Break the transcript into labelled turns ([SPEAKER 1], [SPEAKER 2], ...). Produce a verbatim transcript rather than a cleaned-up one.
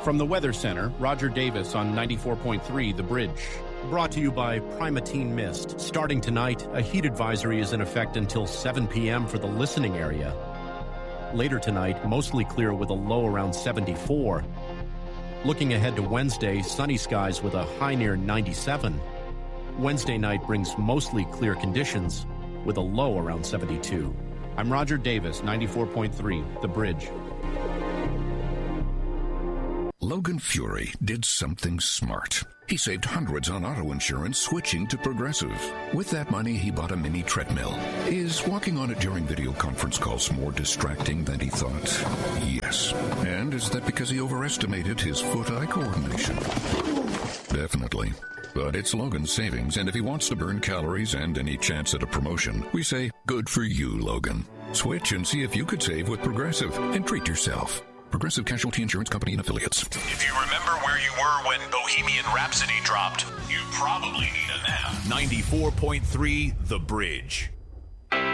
[SPEAKER 1] From the Weather Center, Roger Davis on ninety-four point three The Bridge. Brought to you by Primatene Mist. Starting tonight, a heat advisory is in effect until seven p.m. for the listening area. Later tonight, mostly clear with a low around seventy-four. Looking ahead to Wednesday, sunny skies with a high near ninety-seven. Wednesday night brings mostly clear conditions with a low around seventy-two. I'm Roger Davis, ninety-four point three The Bridge.
[SPEAKER 2] Logan Fury did something smart. He saved hundreds on auto insurance switching to Progressive. With that money, he bought a mini treadmill. Is walking on it during video conference calls more distracting than he thought? Yes. And is that because he overestimated his foot-eye coordination? Definitely. But it's Logan's savings, and if he wants to burn calories and any chance at a promotion, we say, good for you, Logan. Switch and see if you could save with Progressive and treat yourself. Progressive Casualty Insurance Company and Affiliates.
[SPEAKER 3] If you remember where you were when Bohemian Rhapsody dropped, you probably need a nap. ninety-four point three The Bridge.